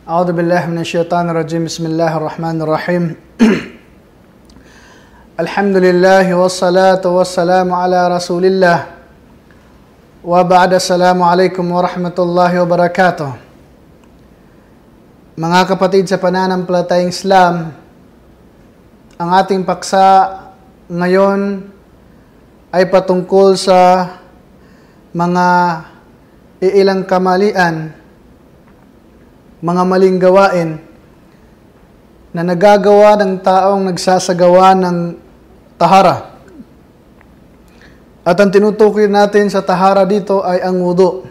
أعوذ بالله من الشيطان الرجيم بسم الله الرحمن الرحيم الحمد لله والصلاة والسلام على رسول الله وبعد السلام عليكم ورحمة الله وبركاته. Mga kapatid sa pananampalatayang Islam, ang ating paksa ngayon ay patungkol sa mga iilang kamalian, mga maling gawain na nagagawa ng taong nagsasagawa ng tahara. At ang tinutukoy natin sa tahara dito ay ang wudu.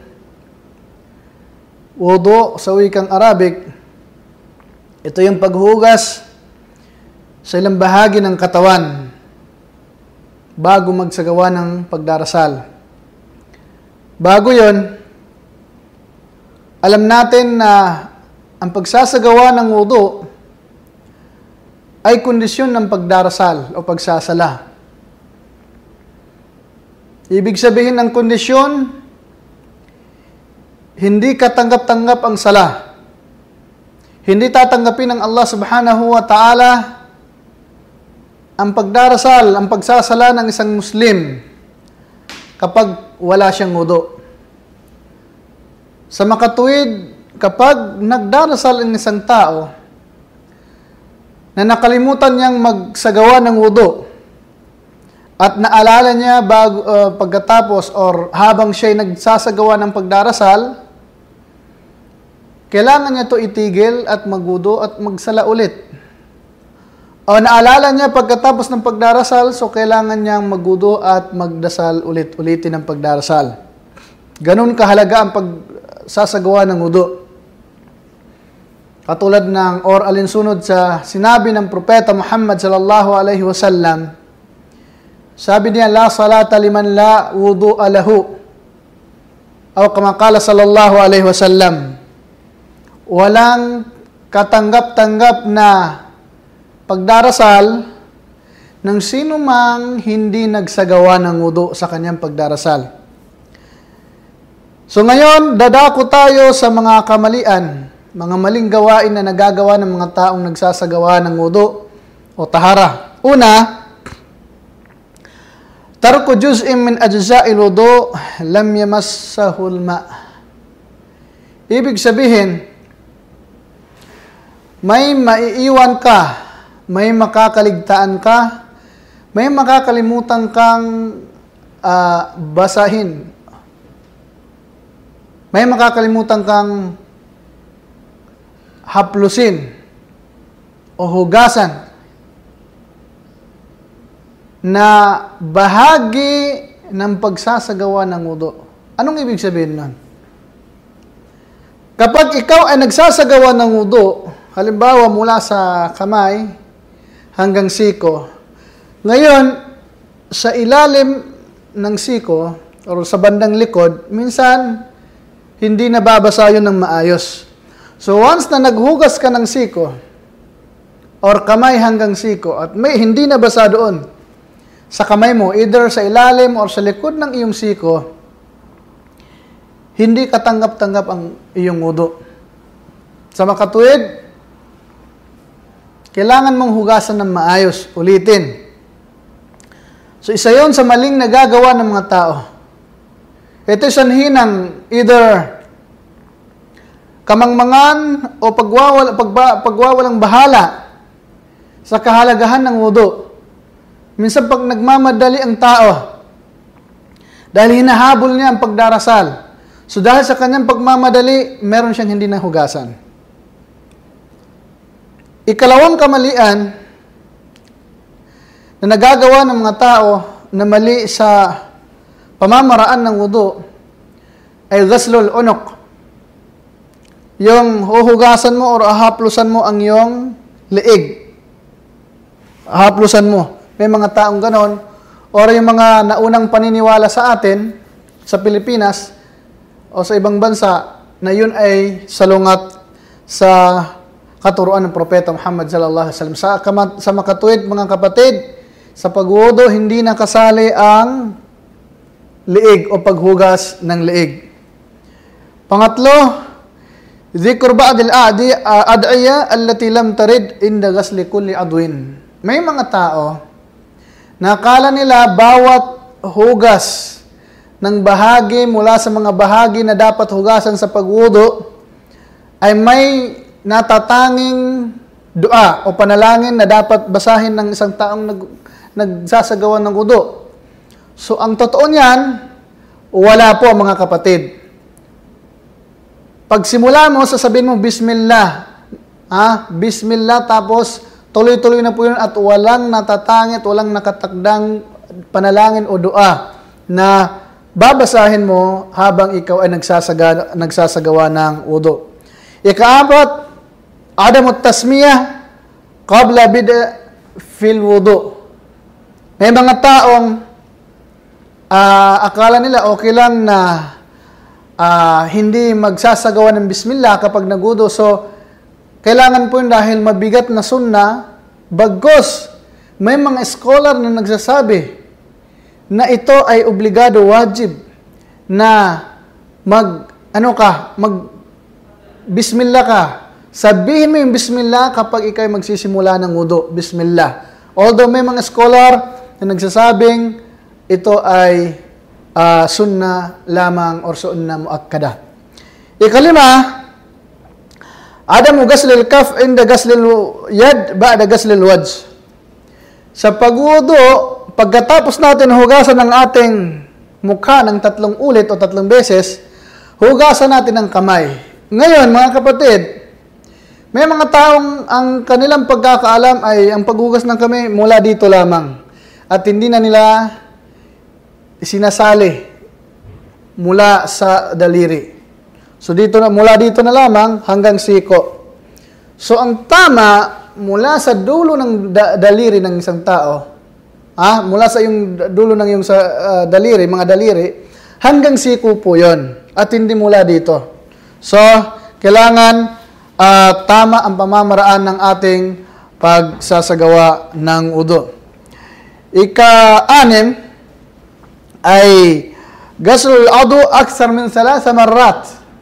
Wudu sa wikang Arabic, ito yung paghugas sa ilang bahagi ng katawan bago magsagawa ng pagdarasal. Bago yon, alam natin na ang pagsasagawa ng wudu ay kondisyon ng pagdarasal o pagsasala. Ibig sabihin ng kondisyon, hindi katanggap-tanggap ang sala. Hindi tatanggapin ng Allah subhanahu wa ta'ala ang pagdarasal, ang pagsasala ng isang Muslim kapag wala siyang wudu. Sa makatuwid, kapag nagdarasal ang isang tao na nakalimutan niyang magsagawa ng wudu at naalala niya pagkatapos or habang siya'y nagsasagawa ng pagdarasal, kailangan niya ito itigil at magwudu at magsala ulit. O naalala niya pagkatapos ng pagdarasal, so kailangan niyang magwudu at magdasal ulit-ulitin ang pagdarasal. Ganun kahalaga ang pagsasagawa ng wudu. Katulad ng alinsunod sa sinabi ng Propeta Muhammad sallallahu alaihi wasallam, sabi niya, la salata liman la wudu'a lahu. O kama qala sallallahu alaihi wasallam, walang katanggap-tanggap na pagdarasal ng sino mang hindi nagsagawa ng wudu sa kanyang pagdarasal. So ngayon, dadako tayo sa mga kamalian, mga maling gawain na nagagawa ng mga taong nagsasagawa ng wudu o tahara. Una, tarku juz'in min ajza'il wudu lam yamassahul ma'. Ibig sabihin, may maiiwan ka, may makakaligtaan ka, may makakalimutan kang basahin, may makakalimutan kang haplusin o hugasan na bahagi ng pagsasagawa ng wudu. Anong ibig sabihin nun? Kapag ikaw ay nagsasagawa ng wudu, halimbawa mula sa kamay hanggang siko, ngayon sa ilalim ng siko o sa bandang likod, minsan hindi nababasa yun ng maayos. So once na naghugas ka ng siko or kamay hanggang siko at may hindi nabasa doon sa kamay mo, either sa ilalim or sa likod ng iyong siko, hindi katanggap-tanggap ang iyong wudu. Sa makatuwid, kailangan mong hugasan ng maayos, ulitin. So isa yon sa maling nagagawa ng mga tao. Ito sanhi ng either kamangmangan o pagwawalang bahala sa kahalagahan ng wudu. Minsan pag nagmamadali ang tao, dahil hinahabol niya ang pagdarasal, so dahil sa kanyang pagmamadali, meron siyang hindi nahugasan. Ikalawang kamalian na nagagawa ng mga tao na mali sa pamamaraan ng wudu ay ghaslul unuq. Yung huhugasan mo o ahaplusan mo ang iyong leeg. Ahaplusan mo. May mga taong ganon. O yung mga naunang paniniwala sa atin, sa Pilipinas, o sa ibang bansa, na yun ay salungat sa katuruan ng Propeta Muhammad sallallahu alaihi wasallam. Sa makatuwid, mga kapatid, sa pagwudu, hindi nakasali ang leeg o paghugas ng leeg. Pangatlo, Dhikr ba'd al-ad'iya allati lam tarid inda ghasli kulli adwin. May mga tao na akala nila bawat hugas ng bahagi mula sa mga bahagi na dapat hugasan sa pagwudu ay may natatanging dua o panalangin na dapat basahin ng isang taong nagsasagawa ng wudu. So, ang totoo niyan, wala po mga kapatid. Pagsimula mo, sasabihin mo, Bismillah. Bismillah, tapos tuloy-tuloy na po yun at walang natatangit, walang nakatakdang panalangin o dua na babasahin mo habang ikaw ay nagsasagawa ng wudu. Ika-4, adamut tasmiyah qabla bida fil wudu. May mga taong akala nila okay lang na hindi magsasagawa ng bismillah kapag nagudo. So, kailangan po yun dahil mabigat na sunna. Bagkus, may mga scholar na nagsasabi na ito ay obligado, wajib, na bismillah ka. Sabihin mo yung bismillah kapag ikaw magsisimula ng wudu. Bismillah. Although may mga scholar na nagsasabing ito ay sunnah lamang or sunnah muakkada. Ika-5, adamu ghaslil kaf inda ghaslil yad ba'da ghaslil wajh. Sa pagwudu, pagkatapos natin hugasan ng ating mukha ng 3 ulit o 3 beses, hugasan natin ang kamay. Ngayon, mga kapatid, may mga taong ang kanilang pagkakaalam ay ang paghugas ng kamay mula dito lamang. At hindi na nila sinasali mula sa daliri. So mula dito na lamang hanggang siko. So ang tama mula sa dulo ng daliri ng isang tao, mula sa yung dulo ng yung daliri, mga daliri, hanggang siko po 'yon at hindi mula dito. So kailangan tama ang pamamaraan ng ating pagsasagawa ng wudu. Ika-6 ay ghaslul adu akthar min 3 marrat.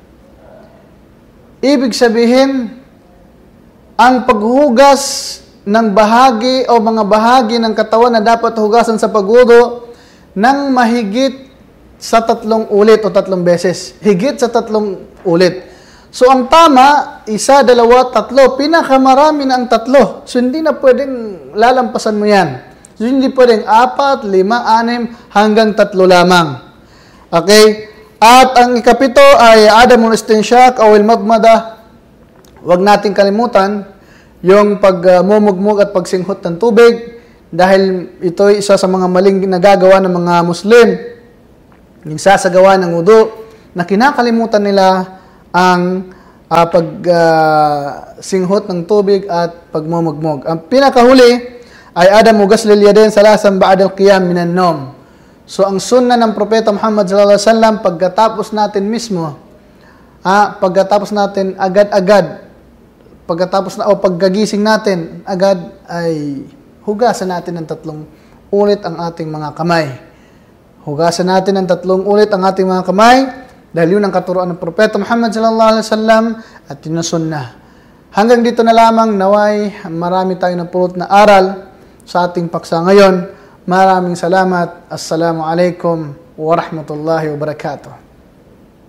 Ibig sabihin, ang paghugas ng bahagi o mga bahagi ng katawan na dapat hugasan sa pagwudu ng mahigit sa 3 ulit o 3 beses. Higit sa 3 ulit. So, ang tama, 1, 2, 3. Pinakamarami na ang 3. So, hindi na pwedeng lalampasan mo yan. So, hindi pwedeng 4, 5, 6, hanggang 3 lamang. Okay? At ang ika-7 ay adamul istinsyak o ilmadmada. Huwag nating kalimutan yung pagmumugmog at pagsinghot ng tubig dahil ito ay isa sa mga maling nagagawa ng mga Muslim. Yung sasagawa ng wudu na kinakalimutan nila ang pagsinghot ng tubig at pagmumugmog. Ang pinakahuli ay adamu ghaslil yadayn 3 ba'da al-qiyam minan nawm. So ang sunnah ng Propeta Muhammad sallallahu alaihi wasallam pagkatapos natin mismo, pagkatapos natin agad-agad, pagkagising natin, agad ay hugasan natin ng 3 ulit ang ating mga kamay. Hugasan natin ng 3 ulit ang ating mga kamay dahil yun ang katuruan ng Propeta Muhammad sallallahu alaihi wasallam at yun ang sunnah. Hanggang dito na lamang, naway marami tayong napulot na aral sa ating paksa ngayon. Maraming salamat. Assalamu alaikum wa rahmatullahi wa barakatuh.